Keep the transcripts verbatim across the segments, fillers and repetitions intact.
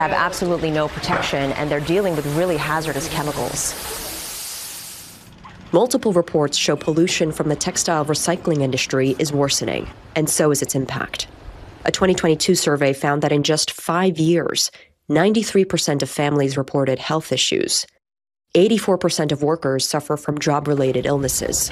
Have absolutely no protection, and they're dealing with really hazardous chemicals. Multiple reports show pollution from the textile recycling industry is worsening, and so is its impact. A twenty twenty-two survey found that in just five years, ninety-three percent of families reported health issues. eighty-four percent of workers suffer from job-related illnesses.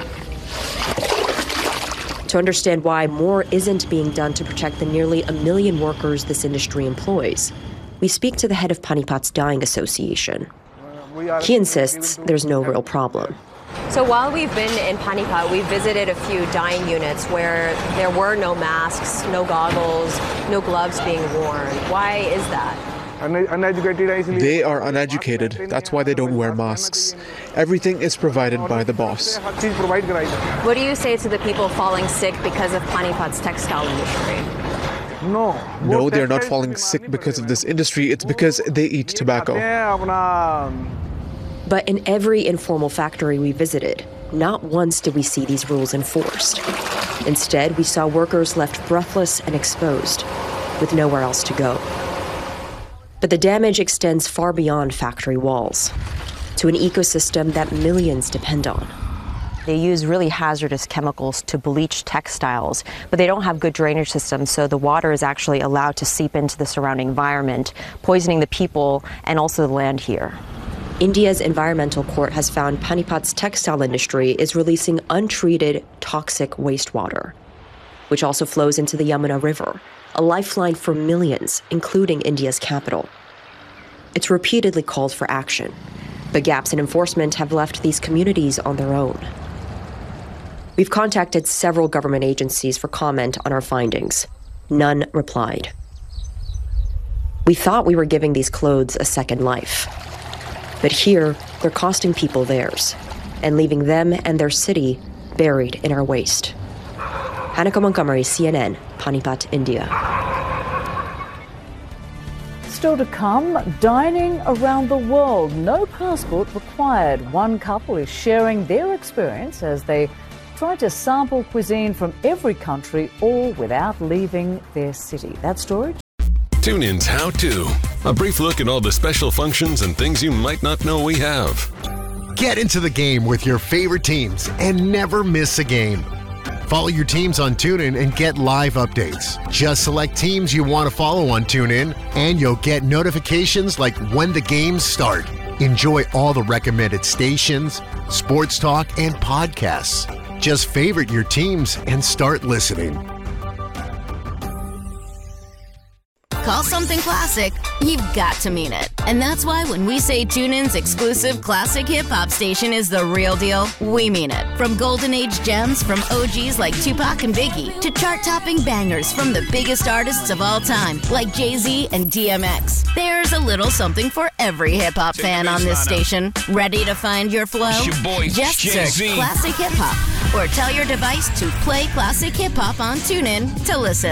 To understand why more isn't being done to protect the nearly a million workers this industry employs, we speak to the head of Panipat's Dyeing Association. He insists there's no real problem. So while we've been in Panipat, we visited a few dyeing units where there were no masks, no goggles, no gloves being worn. Why is that? They are uneducated. That's why they don't wear masks. Everything is provided by the boss. What do you say to the people falling sick because of Panipat's textile industry? No. No, they're not falling sick because of this industry. It's because they eat tobacco. But in every informal factory we visited, not once did we see these rules enforced. Instead, we saw workers left breathless and exposed, with nowhere else to go. But the damage extends far beyond factory walls, to an ecosystem that millions depend on. They use really hazardous chemicals to bleach textiles, but they don't have good drainage systems, so the water is actually allowed to seep into the surrounding environment, poisoning the people and also the land here. India's environmental court has found Panipat's textile industry is releasing untreated, toxic wastewater, which also flows into the Yamuna River, a lifeline for millions, including India's capital. It's repeatedly called for action, but gaps in enforcement have left these communities on their own. We've contacted several government agencies for comment on our findings. None replied. We thought we were giving these clothes a second life. But here, they're costing people theirs, and leaving them and their city buried in our waste. Hanneke Montgomery, C N N, Panipat, India. Still to come, dining around the world. No passport required. One couple is sharing their experience as they try to sample cuisine from every country, all without leaving their city. That story? TuneIn's How To. A brief look at all the special functions and things you might not know we have. Get into the game with your favorite teams and never miss a game. Follow your teams on TuneIn and get live updates. Just select teams you want to follow on TuneIn, and you'll get notifications like when the games start. Enjoy all the recommended stations, sports talk, and podcasts. Just favorite your teams and start listening. Call something classic, you've got to mean it. And that's why when we say TuneIn's exclusive classic hip-hop station is the real deal, we mean it. From golden age gems from O Gs like Tupac and Biggie to chart-topping bangers from the biggest artists of all time like Jay-Z and D M X. There's a little something for every hip-hop fan on this station. Ready to find your flow? It's your boy, Just Jay-Z. search Classic Hip Hop or tell your device to play Classic Hip Hop on TuneIn to listen.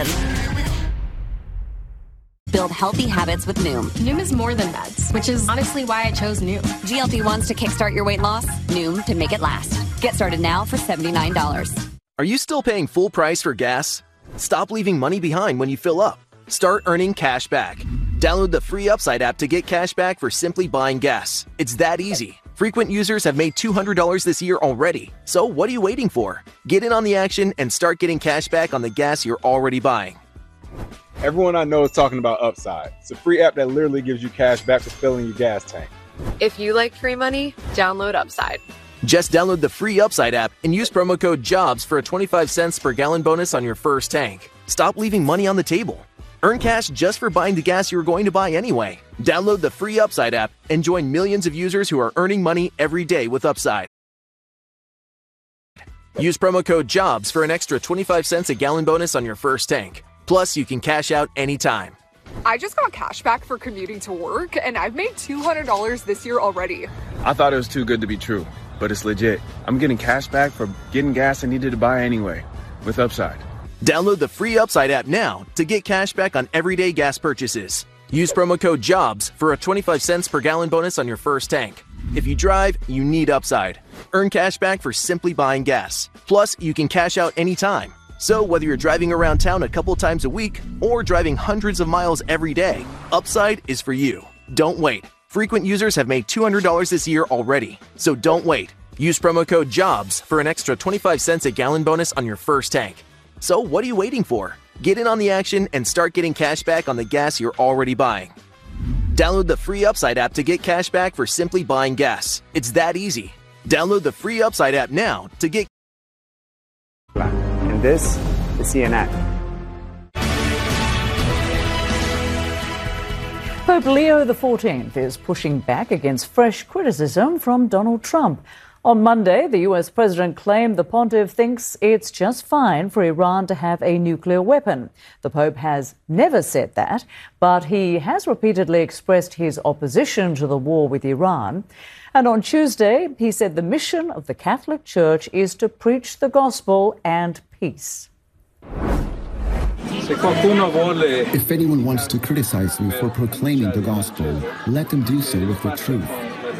Build healthy habits with Noom. Noom is more than meds, which is honestly why I chose Noom. G L P one s to kickstart your weight loss. Noom to make it last. Get started now for seventy-nine dollars. Are you still paying full price for gas? Stop leaving money behind when you fill up. Start earning cash back. Download the free Upside app to get cash back for simply buying gas. It's that easy. Frequent users have made two hundred dollars this year already. So what are you waiting for? Get in on the action and start getting cash back on the gas you're already buying. Everyone I know is talking about Upside. It's a free app that literally gives you cash back for filling your gas tank. If you like free money, download Upside. Just download the free Upside app and use promo code JOBS for a twenty-five cents per gallon bonus on your first tank. Stop leaving money on the table. Earn cash just for buying the gas you were going to buy anyway. Download the free Upside app and join millions of users who are earning money every day with Upside. Use promo code JOBS for an extra twenty-five cents a gallon bonus on your first tank. Plus, you can cash out anytime. I just got cash back for commuting to work, and I've made two hundred dollars this year already. I thought it was too good to be true, but it's legit. I'm getting cash back for getting gas I needed to buy anyway, with Upside. Download the free Upside app now to get cash back on everyday gas purchases. Use promo code JOBS for a twenty-five cents per gallon bonus on your first tank. If you drive, you need Upside. Earn cash back for simply buying gas. Plus, you can cash out anytime. So whether you're driving around town a couple times a week or driving hundreds of miles every day, Upside is for you. Don't wait. Frequent users have made two hundred dollars this year already. So don't wait. Use promo code JOBS for an extra twenty-five cents a gallon bonus on your first tank. So what are you waiting for? Get in on the action and start getting cash back on the gas you're already buying. Download the free Upside app to get cash back for simply buying gas. It's that easy. Download the free Upside app now to get... And this is C N N. Pope Leo the fourteenth is pushing back against fresh criticism from Donald Trump. On Monday, the U S president claimed the pontiff thinks it's just fine for Iran to have a nuclear weapon. The Pope has never said that, but he has repeatedly expressed his opposition to the war with Iran. And on Tuesday, he said the mission of the Catholic Church is to preach the gospel and peace. If anyone wants to criticize me for proclaiming the gospel, let them do so with the truth.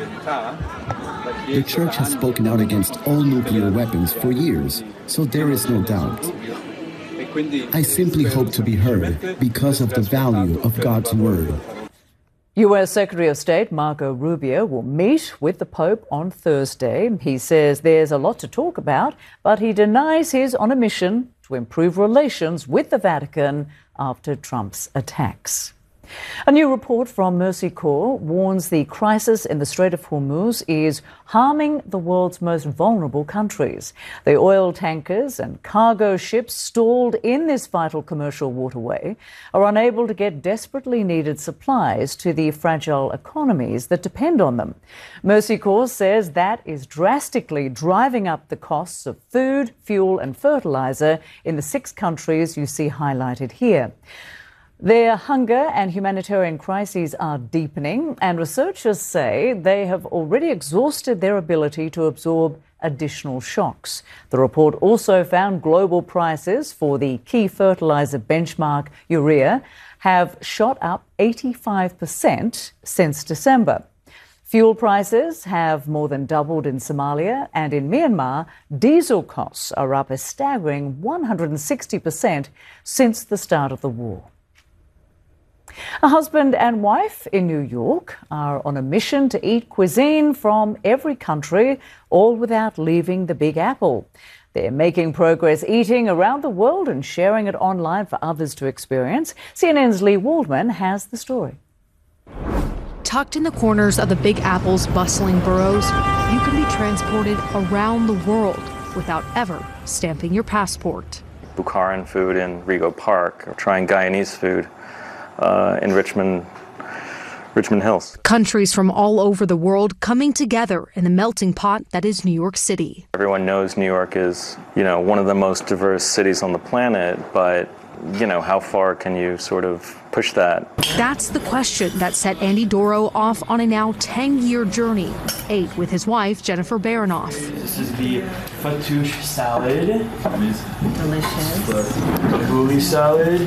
The Church has spoken out against all nuclear weapons for years, so there is no doubt. I simply hope to be heard because of the value of God's Word. U S Secretary of State Marco Rubio will meet with the Pope on Thursday. He says there's a lot to talk about, but he denies he's on a mission to improve relations with the Vatican after Trump's attacks. A new report from Mercy Corps warns the crisis in the Strait of Hormuz is harming the world's most vulnerable countries. The oil tankers and cargo ships stalled in this vital commercial waterway are unable to get desperately needed supplies to the fragile economies that depend on them. Mercy Corps says that is drastically driving up the costs of food, fuel and fertilizer in the six countries you see highlighted here. Their hunger and humanitarian crises are deepening, and researchers say they have already exhausted their ability to absorb additional shocks. The report also found global prices for the key fertilizer benchmark, urea, have shot up eighty-five percent since December. Fuel prices have more than doubled in Somalia, and in Myanmar, diesel costs are up a staggering one hundred sixty percent since the start of the war. A husband and wife in New York are on a mission to eat cuisine from every country, all without leaving the Big Apple. They're making progress eating around the world and sharing it online for others to experience. C N N's Lee Waldman has the story. Tucked in the corners of the Big Apple's bustling boroughs, you can be transported around the world without ever stamping your passport. Bukharan food in Rego Park, or trying Guyanese food Uh, in Richmond, Richmond Hills. Countries from all over the world coming together in the melting pot that is New York City. Everyone knows New York is, you know, one of the most diverse cities on the planet, but, you know, how far can you sort of push that? That's the question that set Andy Doro off on a now ten-year journey. Ate with his wife, Jennifer Baranoff. This is the fattoush salad. Delicious. Tabbouleh salad.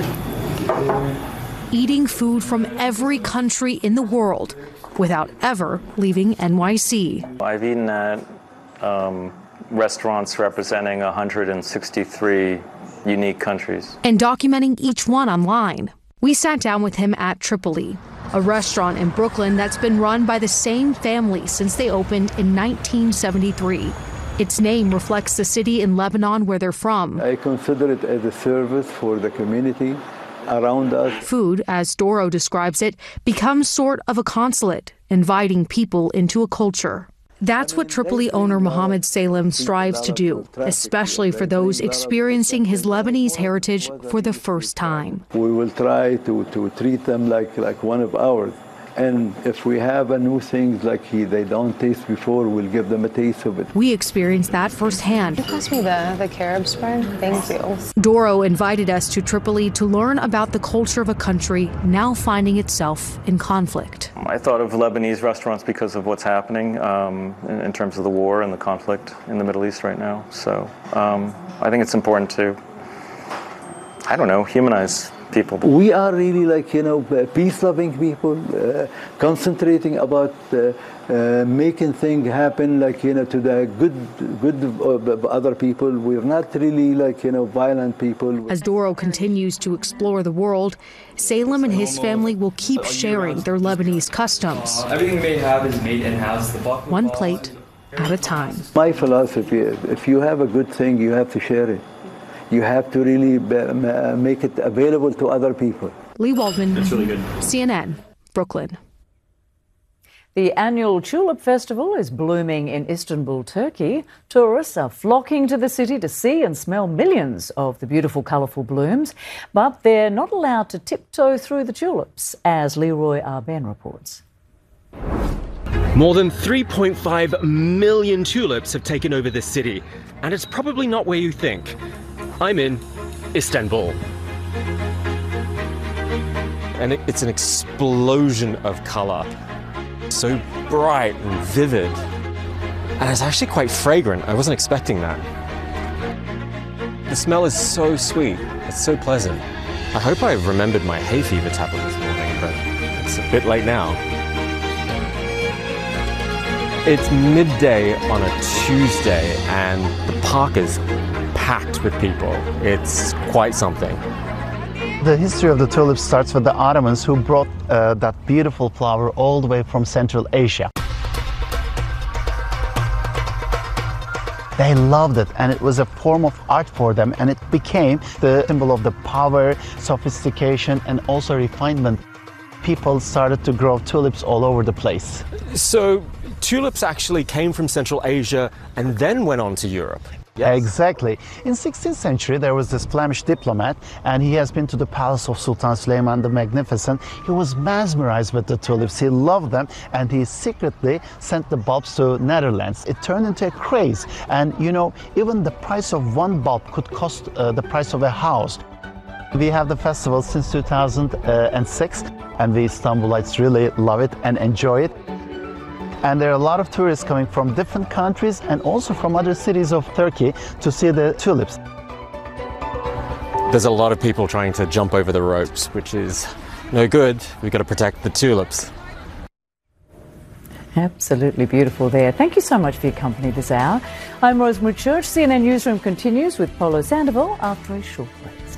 Eating food from every country in the world without ever leaving N Y C. I've eaten at um, restaurants representing one hundred sixty-three unique countries. And documenting each one online. We sat down with him at Tripoli, a restaurant in Brooklyn that's been run by the same family since they opened in nineteen seventy-three. Its name reflects the city in Lebanon where they're from. I consider it as a service for the community around us. Food, as Doro describes it, becomes sort of a consulate, inviting people into a culture. That's what Tripoli owner Mohammed Salem strives to do, especially for those experiencing his Lebanese heritage for the first time. We will try to, to treat them like, like one of ours. And if we have a new things like he, they don't taste before, we'll give them a taste of it. We experienced that firsthand. Can you pass me the, the carob spread? Thank you. Doro invited us to Tripoli to learn about the culture of a country now finding itself in conflict. I thought of Lebanese restaurants because of what's happening um, in, in terms of the war and the conflict in the Middle East right now. So um, I think it's important to, I don't know, humanize people? We are really like, you know, peace-loving people, uh, concentrating about uh, uh, making things happen, like, you know, to the good, good of other people. We're not really like, you know, violent people. As Doro continues to explore the world, Salem and his family will keep sharing their Lebanese customs. Uh, everything they have is made in-house. One plate at a time. My philosophy is, if you have a good thing, you have to share it. You have to really make it available to other people. Lee Waldman, That's really good. C N N, Brooklyn. The annual Tulip Festival is blooming in Istanbul, Turkey. Tourists are flocking to the city to see and smell millions of the beautiful, colourful blooms, but they're not allowed to tiptoe through the tulips, as Leroy Arben reports. More than three point five million tulips have taken over this city, and it's probably not where you think. I'm in Istanbul. And it's an explosion of colour. So bright and vivid. And it's actually quite fragrant. I wasn't expecting that. The smell is so sweet. It's so pleasant. I hope I remembered my hay fever tablet this morning, but it's a bit late now. It's midday on a Tuesday and the park is packed with people. It's quite something. The history of the tulips starts with the Ottomans, who brought uh, that beautiful flower all the way from Central Asia. They loved it, and it was a form of art for them, and it became the symbol of the power, sophistication, and also refinement. People started to grow tulips all over the place. So tulips actually came from Central Asia and then went on to Europe. Yes. Exactly. In sixteenth century, there was this Flemish diplomat, and he has been to the palace of Sultan Suleiman the Magnificent. He was mesmerized with the tulips. He loved them, and he secretly sent the bulbs to Netherlands. It turned into a craze, and you know, even the price of one bulb could cost uh, the price of a house. We have the festival since two thousand six, and we Istanbulites really love it and enjoy it. And there are a lot of tourists coming from different countries and also from other cities of Turkey to see the tulips. There's a lot of people trying to jump over the ropes, which is no good. We've got to protect the tulips. Absolutely beautiful there. Thank you so much for your company this hour. I'm Rosemary Church. C N N Newsroom continues with Polo Sandoval after a short break.